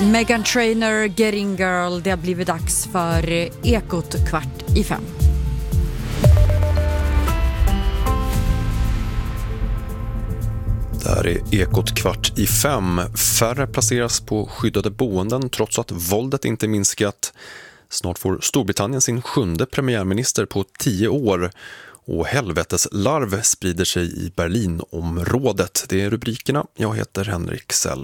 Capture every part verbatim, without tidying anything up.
Meghan Trainor, Getting Girl, det har blivit dags för Ekot kvart i fem. Det här är Ekot kvart i fem. Färre placeras på skyddade boenden trots att våldet inte minskat. Snart får Storbritannien sin sjunde premiärminister på tio år. Och helveteslarv sprider sig i Berlinområdet. Det är rubrikerna. Jag heter Henrik Sell.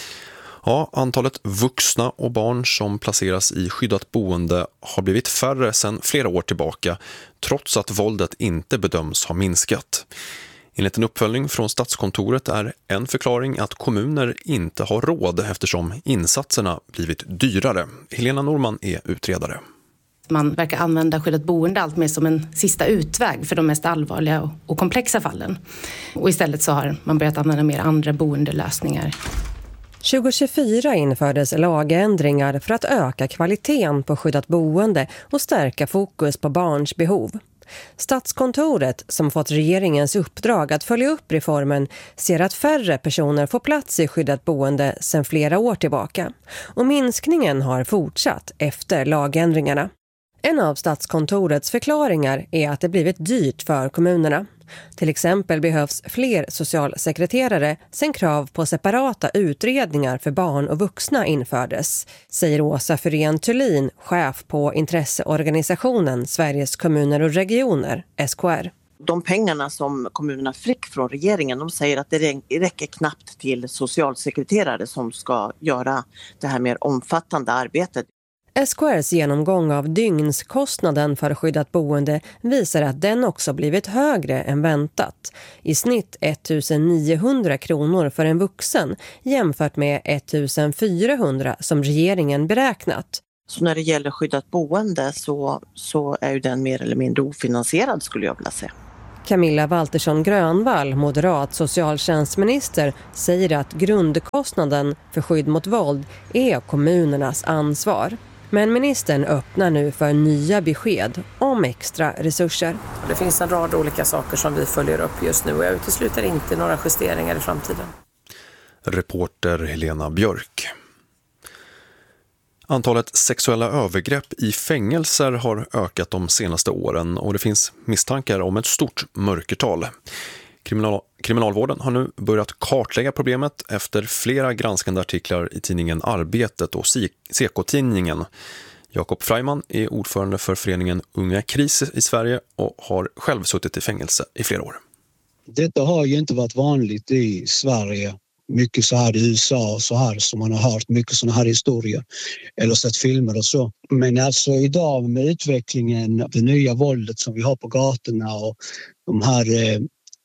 Ja, antalet vuxna och barn som placeras i skyddat boende har blivit färre sedan flera år tillbaka, trots att våldet inte bedöms ha minskat. Enligt en uppföljning från Statskontoret är en förklaring att kommuner inte har råd eftersom insatserna blivit dyrare. Helena Norman är utredare. Man verkar använda skyddat boende allt mer som en sista utväg för de mest allvarliga och komplexa fallen. Och istället så har man börjat använda mer andra boendelösningar. tjugo tjugofyra infördes lagändringar för att öka kvaliteten på skyddat boende och stärka fokus på barns behov. Statskontoret, som fått regeringens uppdrag att följa upp reformen, ser att färre personer får plats i skyddat boende sedan flera år tillbaka. Och minskningen har fortsatt efter lagändringarna. En av Statskontorets förklaringar är att det blivit dyrt för kommunerna. Till exempel behövs fler socialsekreterare sen krav på separata utredningar för barn och vuxna infördes, säger Åsa Fyrén Thulin, chef på intresseorganisationen Sveriges kommuner och regioner, S K R. De pengarna som kommunerna fick från regeringen, de säger att det räcker knappt till socialsekreterare som ska göra det här mer omfattande arbetet. S K R:s genomgång av dygnskostnaden för skyddat boende visar att den också blivit högre än väntat. I snitt ettusen niohundra kronor för en vuxen jämfört med ettusen fyrahundra som regeringen beräknat. Så när det gäller skyddat boende så, så är ju den mer eller mindre ofinansierad, skulle jag vilja säga. Camilla Waltersson Grönvall, moderat socialtjänstminister, säger att grundkostnaden för skydd mot våld är kommunernas ansvar. Men ministern öppnar nu för nya besked om extra resurser. Det finns en rad olika saker som vi följer upp just nu och jag utesluter inte några justeringar i framtiden. Reporter Helena Björk. Antalet sexuella övergrepp i fängelser har ökat de senaste åren och det finns misstankar om ett stort mörkertal. Kriminal- Kriminalvården har nu börjat kartlägga problemet efter flera granskande artiklar i tidningen Arbetet och C K-tidningen. Jakob Freiman är ordförande för föreningen Unga Kris i Sverige och har själv suttit i fängelse i flera år. Detta har ju inte varit vanligt i Sverige. Mycket så här i U S A och så här som man har hört mycket sådana här historier eller sett filmer och så. Men alltså idag med utvecklingen, det nya våldet som vi har på gatorna och de här eh,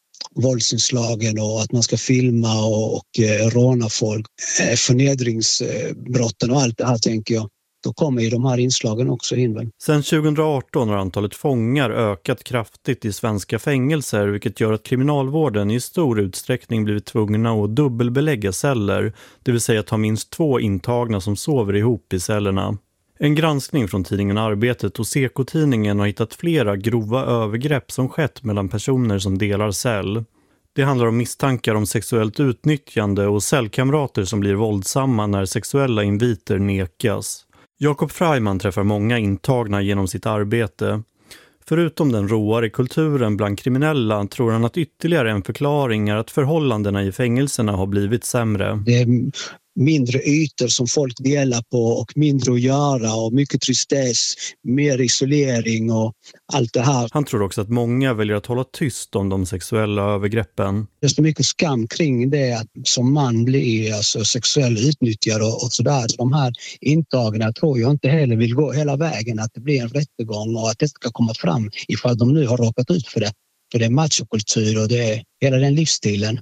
våldsinslagen och att man ska filma och, och eh, råna folk, eh, förnedringsbrotten och allt det här tänker jag. Då kommer ju de här inslagen också in väl. Sen tjugo arton har antalet fångar ökat kraftigt i svenska fängelser, vilket gör att kriminalvården i stor utsträckning blivit tvungna att dubbelbelägga celler, det vill säga ta minst två intagna som sover ihop i cellerna. En granskning från tidningen Arbetet och C K-tidningen har hittat flera grova övergrepp som skett mellan personer som delar cell. Det handlar om misstankar om sexuellt utnyttjande och cellkamrater som blir våldsamma när sexuella inviter nekas. Jakob Freiman träffar många intagna genom sitt arbete. Förutom den råare kulturen bland kriminella tror han att ytterligare en förklaring är att förhållandena i fängelserna har blivit sämre. Det är mindre ytor som folk delar på och mindre att göra och mycket tristess, mer isolering och allt det här. Han tror också att många väljer att hålla tyst om de sexuella övergreppen. Det är så mycket skam kring det att som man blir alltså, sexuellt utnyttjad och, och sådär. De här intagna tror jag inte heller vill gå hela vägen, att det blir en rättegång och att det ska komma fram ifall de nu har råkat ut för det. För det är machokultur och det är hela den livsstilen.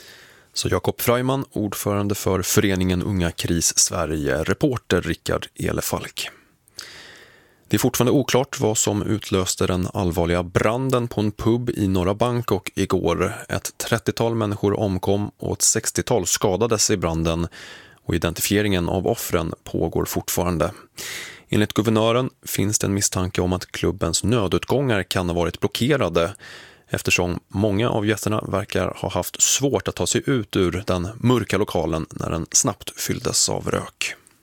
Så Jakob Freiman, ordförande för föreningen Unga Kris Sverige, reporter Rickard Elefalk. Det är fortfarande oklart vad som utlöste den allvarliga branden på en pub i norra Bangkok igår. Ett trettiotal människor omkom och ett sextiotal skadades i branden och identifieringen av offren pågår fortfarande. Enligt guvernören finns det en misstanke om att klubbens nödutgångar kan ha varit blockerade eftersom många av gästerna verkar ha haft svårt att ta sig ut ur den mörka lokalen när den snabbt fylldes av rök.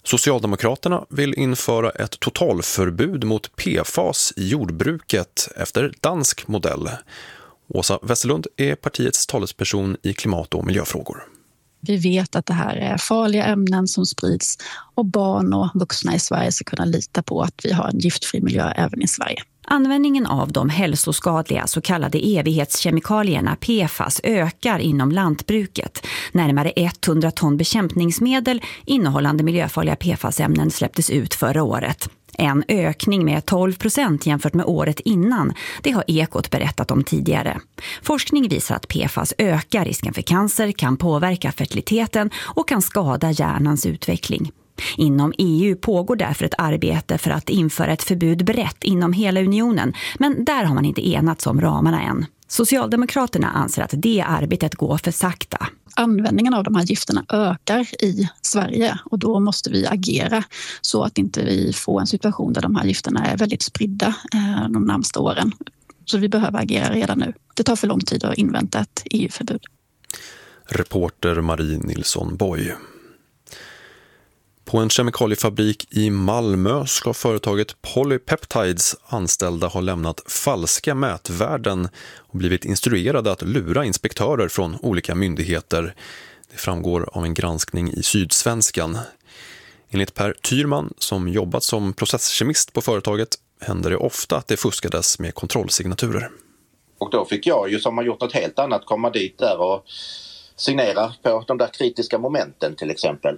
Socialdemokraterna vill införa ett totalförbud mot P F A S i jordbruket efter dansk modell. Åsa Westerlund är partiets talesperson i klimat- och miljöfrågor. Vi vet att det här är farliga ämnen som sprids och barn och vuxna i Sverige ska kunna lita på att vi har en giftfri miljö även i Sverige. Användningen av de hälsoskadliga så kallade evighetskemikalierna P F A S ökar inom lantbruket. Närmare hundra ton bekämpningsmedel innehållande miljöfarliga P F A S-ämnen släpptes ut förra året. En ökning med tolv procent jämfört med året innan, det har Ekot berättat om tidigare. Forskning visar att P F A S ökar risken för cancer, kan påverka fertiliteten och kan skada hjärnans utveckling. Inom E U pågår därför ett arbete för att införa ett förbud brett inom hela unionen, men där har man inte enats om ramarna än. Socialdemokraterna anser att det arbetet går för sakta. Användningen av de här gifterna ökar i Sverige och då måste vi agera så att inte vi får en situation där de här gifterna är väldigt spridda eh, de närmaste åren. Så vi behöver agera redan nu. Det tar för lång tid att invänta ett E U-förbud. Reporter Marie Nilsson Boy. På en kemikaliefabrik i Malmö ska företaget Polypeptides anställda ha lämnat falska mätvärden och blivit instruerade att lura inspektörer från olika myndigheter. Det framgår av en granskning i Sydsvenskan. Enligt Per Tyrman, som jobbat som processkemist på företaget, händer det ofta att det fuskades med kontrollsignaturer. Och då fick jag ju, som har gjort något helt annat, komma dit där och signera på de där kritiska momenten till exempel.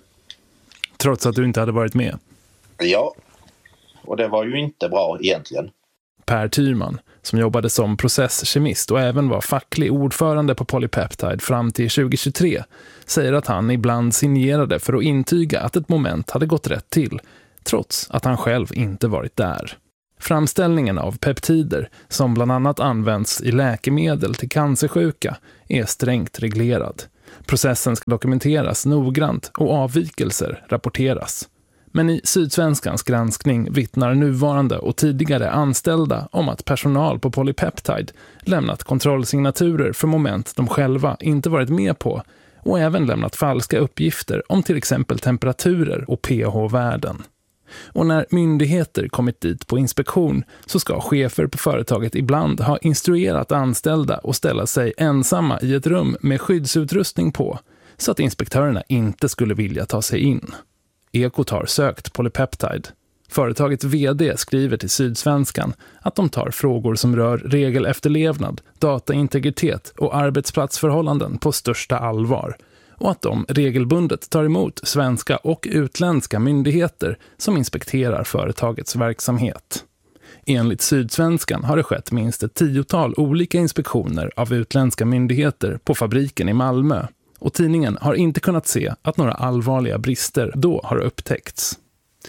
Trots att du inte hade varit med? Ja, och det var ju inte bra egentligen. Per Tyrman, som jobbade som processkemist och även var facklig ordförande på Polypeptide fram till tjugohundratjugotre, säger att han ibland signerade för att intyga att ett moment hade gått rätt till, trots att han själv inte varit där. Framställningen av peptider, som bland annat används i läkemedel till cancersjuka, är strängt reglerad. Processen ska dokumenteras noggrant och avvikelser rapporteras. Men i Sydsvenskans granskning vittnar nuvarande och tidigare anställda om att personal på Polypeptide lämnat kontrollsignaturer för moment de själva inte varit med på och även lämnat falska uppgifter om till exempel temperaturer och pH-värden. Och när myndigheter kommit dit på inspektion så ska chefer på företaget ibland ha instruerat anställda att ställa sig ensamma i ett rum med skyddsutrustning på så att inspektörerna inte skulle vilja ta sig in. Ekot har sökt Polypeptide. Företagets vd skriver till Sydsvenskan att de tar frågor som rör regelefterlevnad, dataintegritet och arbetsplatsförhållanden på största allvar och att de regelbundet tar emot svenska och utländska myndigheter som inspekterar företagets verksamhet. Enligt Sydsvenskan har det skett minst ett tiotal olika inspektioner av utländska myndigheter på fabriken i Malmö och tidningen har inte kunnat se att några allvarliga brister då har upptäckts.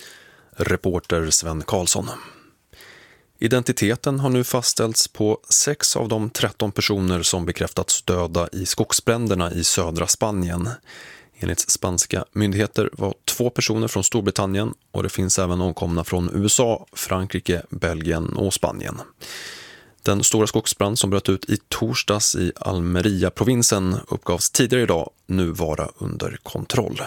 Reporter Sven Karlsson. Identiteten har nu fastställts på sex av de tretton personer som bekräftats döda i skogsbränderna i södra Spanien. Enligt spanska myndigheter var två personer från Storbritannien och det finns även omkomna från U S A, Frankrike, Belgien och Spanien. Den stora skogsbrand som bröt ut i torsdags i Almeria-provinsen uppgavs tidigare idag nu vara under kontroll.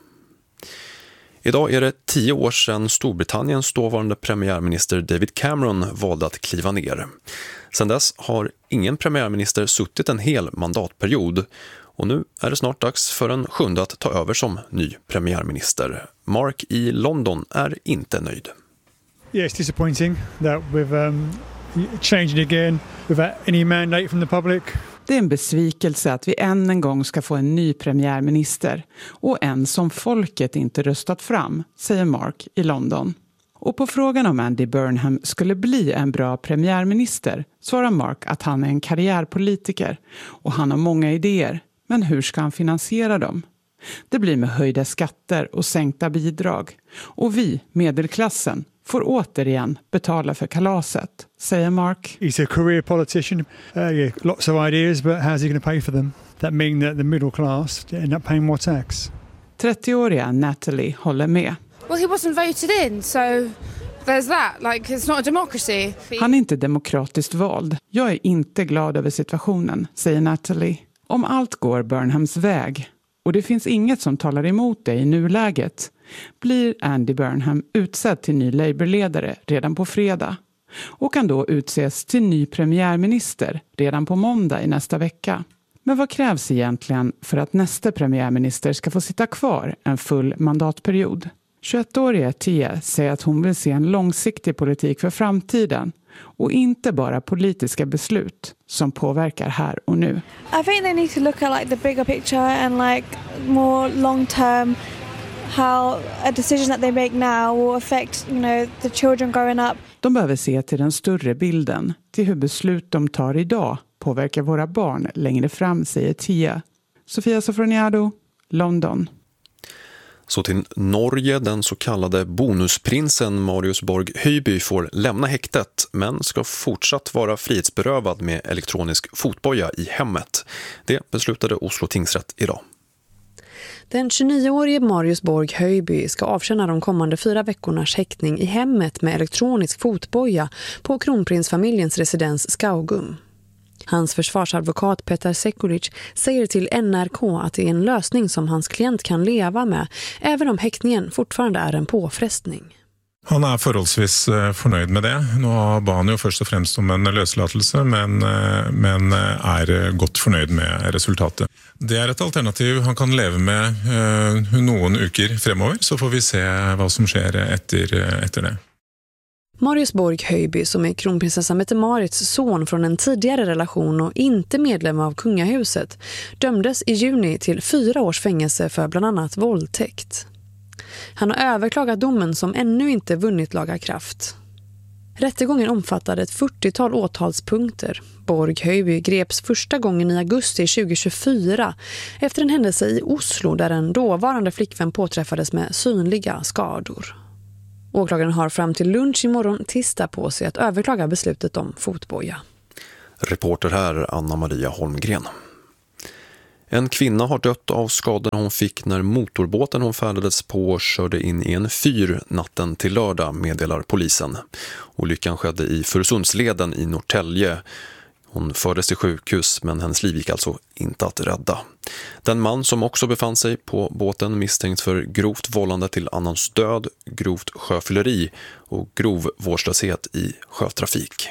Idag är det tio år sedan Storbritanniens dåvarande premiärminister David Cameron valde att kliva ner. Sedan dess har ingen premiärminister suttit en hel mandatperiod och nu är det snart dags för en sjunde att ta över som ny premiärminister. Mark i London är inte nöjd. Yeah, it's disappointing that we've um, changed again without any mandate from the public. Det är en besvikelse att vi än en gång ska få en ny premiärminister och en som folket inte röstat fram, säger Mark i London. Och på frågan om Andy Burnham skulle bli en bra premiärminister svarar Mark att han är en karriärpolitiker och han har många idéer. Men hur ska han finansiera dem? Det blir med höjda skatter och sänkta bidrag. Och vi, medelklassen, får återigen betala för kalaset, säger Mark. He's a career politician. Uh, yeah, lots of ideas, but how's he going to pay for them? That means that the middle class end up paying more tax. trettioåriga Natalie håller med. Well, he wasn't voted in, so there's that. Like, it's not a democracy. Han är inte demokratiskt vald. Jag är inte glad över situationen, säger Natalie. Om allt går Burnhams väg, och det finns inget som talar emot det i nuläget, blir Andy Burnham utsedd till ny Labour-ledare redan på fredag och kan då utses till ny premiärminister redan på måndag i nästa vecka. Men vad krävs egentligen för att nästa premiärminister ska få sitta kvar en full mandatperiod? tjugoettåriga Tia säger att hon vill se en långsiktig politik för framtiden och inte bara politiska beslut som påverkar här och nu. I think they need to look at like the bigger picture and like more long term, how a decision that they make now will affect, you know, the children growing up. De behöver se till den större bilden, till hur beslut de tar idag påverkar våra barn längre fram, säger Tia. Sofia Sofroniado, London. Så till Norge, den så kallade bonusprinsen Marius Borg Høiby får lämna häktet men ska fortsatt vara frihetsberövad med elektronisk fotboja i hemmet. Det beslutade Oslo tingsrätt idag. Den tjugonioårige Marius Borg Høiby ska avtjäna de kommande fyra veckornas häktning i hemmet med elektronisk fotboja på kronprinsfamiljens residens Skaugum. Hans försvarsadvokat Petar Sekulic säger till N R K att det är en lösning som hans klient kan leva med, även om häktningen fortfarande är en påfrestning. Han är förhållsvis förnöjd med det. Nu ba han ju först och främst om en löslatelse, men, men är gott förnöjd med resultatet. Det är ett alternativ han kan leva med uh, någon uker fremover, så får vi se vad som sker efter, efter det. Marius Borg Høiby, som är kronprinsessa Mette-Marits son från en tidigare relation och inte medlem av kungahuset, dömdes i juni till fyra års fängelse för bland annat våldtäkt. Han har överklagat domen som ännu inte vunnit laga kraft. Rättegången omfattade ett fyrtiotal åtalspunkter. Borg Høiby greps första gången i augusti tjugohundratjugofyra efter en händelse i Oslo där en dåvarande flickvän påträffades med synliga skador. Åklagaren har fram till lunch imorgon tisdag på sig att överklaga beslutet om fotboja. Reporter här Anna-Maria Holmgren. En kvinna har dött av skadorna hon fick när motorbåten hon färdades på körde in i en fyr natten till lördag, meddelar polisen. Olyckan skedde i Furusundsleden i Norrtälje. Hon fördes till sjukhus, men hennes liv gick alltså inte att rädda. Den man som också befann sig på båten misstänks för grovt vållande till annans död, grovt sjöfylleri och grov vårdslöshet i sjötrafik.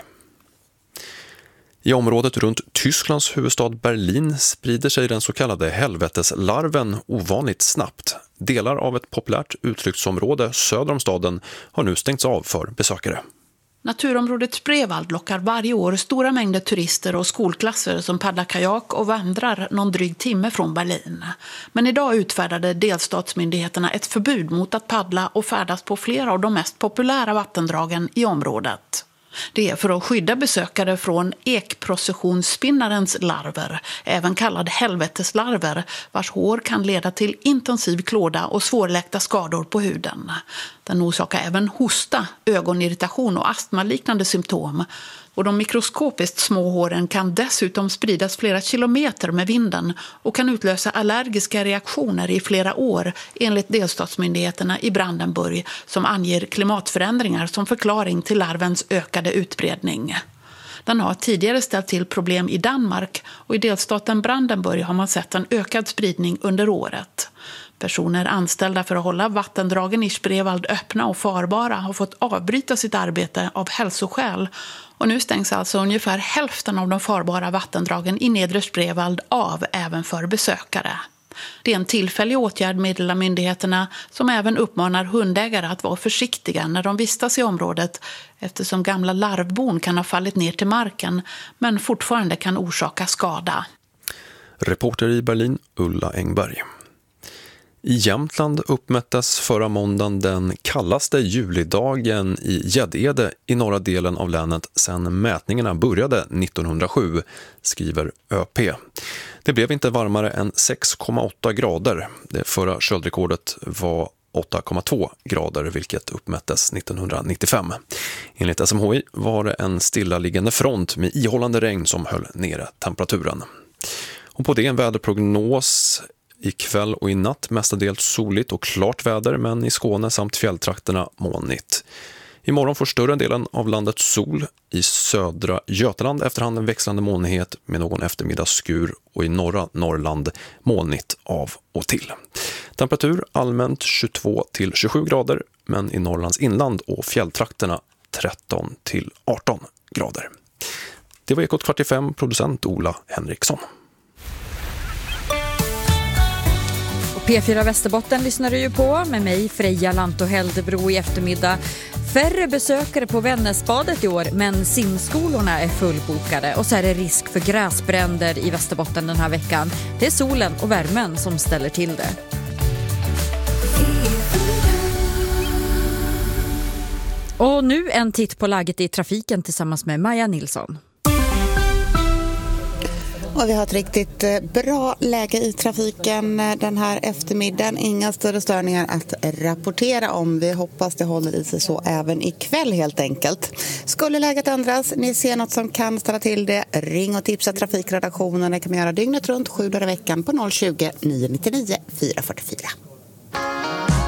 I området runt Tysklands huvudstad Berlin sprider sig den så kallade helveteslarven ovanligt snabbt. Delar av ett populärt utflyktsområde söder om staden har nu stängts av för besökare. Naturområdet Spreewald lockar varje år stora mängder turister och skolklasser som paddlar kajak och vandrar någon dryg timme från Berlin. Men idag utfärdade delstatsmyndigheterna ett förbud mot att paddla och färdas på flera av de mest populära vattendragen i området. Det är för att skydda besökare från ekprocessionsspinnarens larver, även kallad helveteslarver, vars hår kan leda till intensiv klåda och svårläkta skador på huden. Den orsakar även hosta, ögonirritation och astmaliknande symptom. Och de mikroskopiskt små håren kan dessutom spridas flera kilometer med vinden och kan utlösa allergiska reaktioner i flera år, enligt delstatsmyndigheterna i Brandenburg, som anger klimatförändringar som förklaring till larvens ökade utbredning. Den har tidigare ställt till problem i Danmark, och i delstaten Brandenburg har man sett en ökad spridning under året. Personer anställda för att hålla vattendragen i Spreewald öppna och farbara har fått avbryta sitt arbete av hälsoskäl. Och nu stängs alltså ungefär hälften av de farbara vattendragen i nedre Spreewald av även för besökare. Det är en tillfällig åtgärd, meddelar myndigheterna, som även uppmanar hundägare att vara försiktiga när de vistas i området, eftersom gamla larvbon kan ha fallit ner till marken men fortfarande kan orsaka skada. Reporter i Berlin, Ulla Engberg. I Jämtland uppmättes förra måndagen den kallaste julidagen i Gäddede i norra delen av länet sedan mätningarna började nittonhundrasju, skriver Ö P. Det blev inte varmare än sex komma åtta grader. Det förra köldrekordet var åtta komma två grader, vilket uppmättes nittonhundranittiofem. Enligt S M H I var det en stillaliggande front med ihållande regn som höll nere temperaturen. Och på det en väderprognos: ikväll och i natt mestadels soligt och klart väder, men i Skåne samt fjälltrakterna molnigt. Imorgon får större delen av landet sol. I södra Götaland efterhand en växlande molnighet med någon eftermiddagsskur och i norra Norrland molnigt av och till. Temperatur allmänt tjugotvå till tjugosju grader, men i Norrlands inland och fjälltrakterna tretton till arton grader. Det var Ekot kvart i fem, producent Ola Henriksson. P fyra Västerbotten lyssnar du ju på med mig, Freja Lanto Heldebro, i eftermiddag. Färre besökare på Vännäsbadet i år, men simskolorna är fullbokade. Och så är det risk för gräsbränder i Västerbotten den här veckan. Det är solen och värmen som ställer till det. Och nu en titt på läget i trafiken tillsammans med Maja Nilsson. Och vi har ett riktigt bra läge i trafiken den här eftermiddagen. Inga större störningar att rapportera om. Vi hoppas det håller i sig så även ikväll helt enkelt. Skulle läget ändras, ni ser något som kan ställa till det, ring och tipsa trafikredaktionen. Det kan man göra dygnet runt sju dagar i veckan på noll tjugo, nio nio nio, fyra fyra fyra.